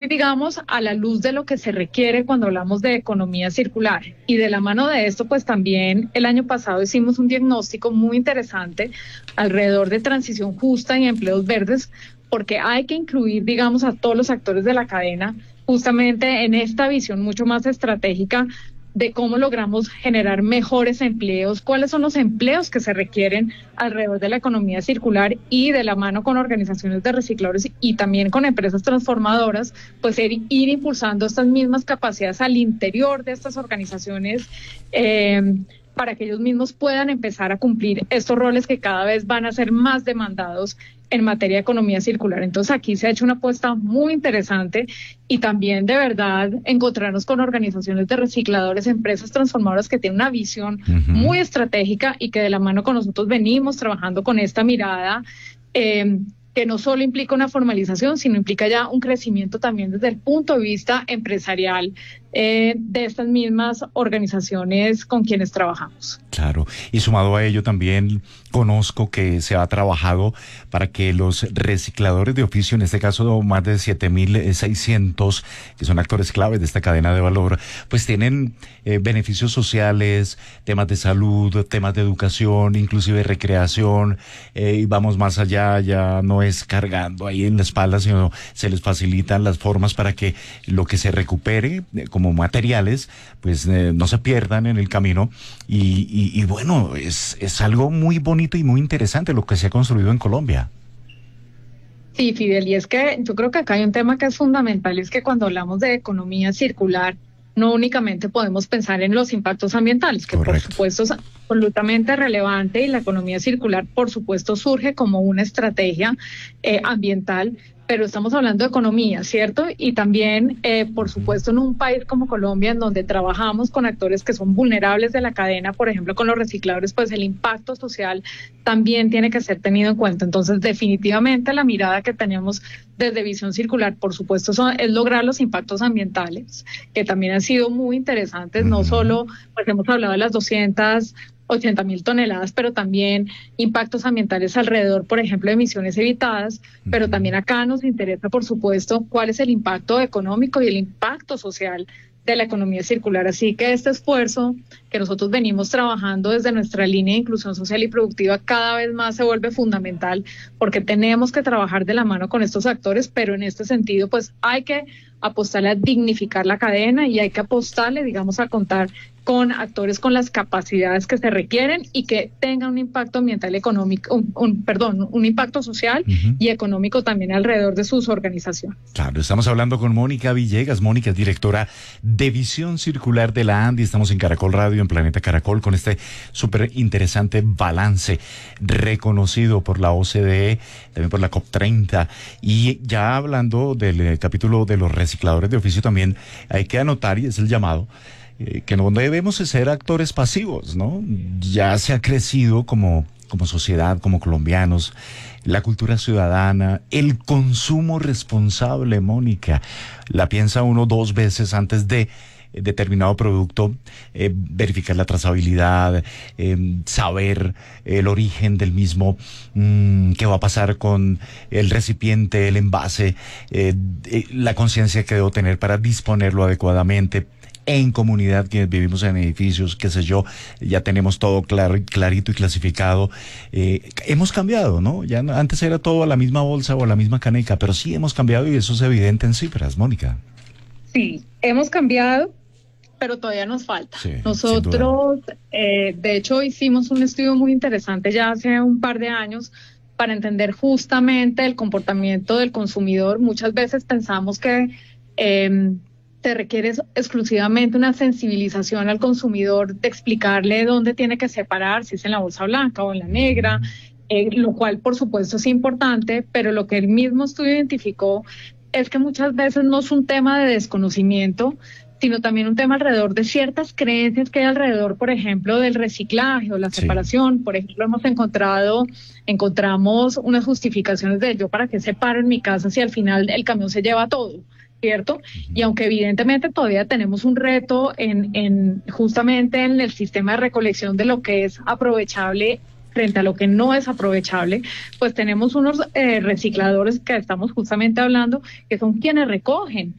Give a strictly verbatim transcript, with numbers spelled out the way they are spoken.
digamos, a la luz de lo que se requiere cuando hablamos de economía circular. Y de la mano de esto, pues también el año pasado hicimos un diagnóstico muy interesante alrededor de transición justa y empleos verdes, porque hay que incluir, digamos, a todos los actores de la cadena justamente en esta visión mucho más estratégica de cómo logramos generar mejores empleos, cuáles son los empleos que se requieren alrededor de la economía circular, y de la mano con organizaciones de recicladores y también con empresas transformadoras, pues ir, ir impulsando estas mismas capacidades al interior de estas organizaciones eh, para que ellos mismos puedan empezar a cumplir estos roles que cada vez van a ser más demandados en materia de economía circular. Entonces aquí se ha hecho una apuesta muy interesante, y también de verdad encontrarnos con organizaciones de recicladores, empresas transformadoras que tienen una visión uh-huh. muy estratégica, y que de la mano con nosotros venimos trabajando con esta mirada eh, que no solo implica una formalización, sino implica ya un crecimiento también desde el punto de vista empresarial eh, de estas mismas organizaciones con quienes trabajamos. Claro, y sumado a ello también conozco que se ha trabajado para que los recicladores de oficio, en este caso más de siete mil seiscientos, que son actores claves de esta cadena de valor, pues tienen eh, beneficios sociales, temas de salud, temas de educación, inclusive recreación, eh, y vamos más allá, ya no es cargando ahí en la espalda, sino se les facilitan las formas para que lo que se recupere eh, como materiales, pues eh, no se pierdan en el camino, y, y, y bueno, es, es algo muy bonito y muy interesante lo que se ha construido en Colombia. Sí, Fidel, y es que yo creo que acá hay un tema que es fundamental, es que cuando hablamos de economía circular, no únicamente podemos pensar en los impactos ambientales, que Correcto. Por supuesto es absolutamente relevante, y la economía circular por supuesto surge como una estrategia eh, ambiental, pero estamos hablando de economía, ¿cierto? Y también, eh, por supuesto, en un país como Colombia, en donde trabajamos con actores que son vulnerables de la cadena, por ejemplo, con los recicladores, pues el impacto social también tiene que ser tenido en cuenta. Entonces, definitivamente la mirada que tenemos desde Visión Circular, por supuesto, son, es lograr los impactos ambientales, que también han sido muy interesantes, uh-huh. no solo, pues hemos hablado de las doscientas ochenta mil toneladas, pero también impactos ambientales alrededor, por ejemplo, de emisiones evitadas, pero también acá nos interesa, por supuesto, cuál es el impacto económico y el impacto social de la economía circular. Así que este esfuerzo que nosotros venimos trabajando desde nuestra línea de inclusión social y productiva cada vez más se vuelve fundamental, porque tenemos que trabajar de la mano con estos actores, pero en este sentido pues hay que apostarle a dignificar la cadena, y hay que apostarle, digamos, a contar con actores con las capacidades que se requieren y que tengan un impacto ambiental económico, un, un, perdón, un impacto social uh-huh. y económico también alrededor de sus organizaciones. Claro, estamos hablando con Mónica Villegas. Mónica es directora de Visión Circular de la ANDI. Estamos en Caracol Radio, en Planeta Caracol, con este súper interesante balance reconocido por la O C D E, también por la COP treinta. Y ya hablando del eh, capítulo de los recicladores de oficio, también hay que anotar, y es el llamado, que no debemos ser actores pasivos, ¿no? Ya se ha crecido como, como sociedad, como colombianos, la cultura ciudadana, el consumo responsable, Mónica. La piensa uno dos veces antes de determinado producto, eh, verificar la trazabilidad, eh, saber el origen del mismo, mmm, qué va a pasar con el recipiente, el envase, eh, eh, la conciencia que debo tener para disponerlo adecuadamente. En comunidad, quienes vivimos en edificios, qué sé yo, ya tenemos todo claro, clarito y clasificado. Eh, hemos cambiado, ¿no? Ya no, antes era todo a la misma bolsa o a la misma caneca, pero sí hemos cambiado, y eso es evidente en cifras, Mónica. Sí, hemos cambiado, pero todavía nos falta. Sí, Nosotros, eh, de hecho, hicimos un estudio muy interesante ya hace un par de años para entender justamente el comportamiento del consumidor. Muchas veces pensamos que eh, te requiere exclusivamente una sensibilización al consumidor, de explicarle dónde tiene que separar, si es en la bolsa blanca o en la negra, eh, lo cual por supuesto es importante, pero lo que el mismo estudio identificó es que muchas veces no es un tema de desconocimiento, sino también un tema alrededor de ciertas creencias que hay alrededor, por ejemplo, del reciclaje o la separación. Sí. Por ejemplo, hemos encontrado, encontramos unas justificaciones de yo para qué separo en mi casa si al final el camión se lleva todo, ¿cierto? Uh-huh. Y aunque evidentemente todavía tenemos un reto en, en justamente en el sistema de recolección de lo que es aprovechable frente a lo que no es aprovechable, pues tenemos unos eh, recicladores que estamos justamente hablando, que son quienes recogen